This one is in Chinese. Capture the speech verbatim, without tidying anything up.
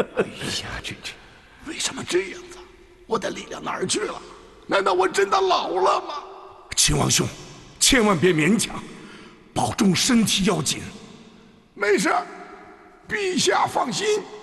哎呀，这这， 为什么这样子？我的力量哪儿去了？难道我真的老了吗？ 秦王兄，千万别勉强，保重身体要紧。 没事，陛下放心。